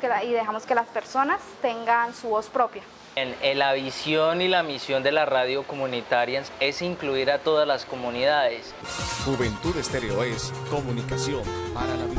y dejamos que las personas tengan su voz propia. La visión y la misión de la radio comunitaria es incluir a todas las comunidades. Juventud Estéreo es comunicación para la vida.